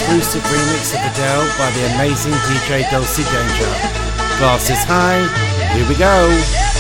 exclusive remix of Adele by the amazing DJ Dulcie Danger. Glasses high, here we go.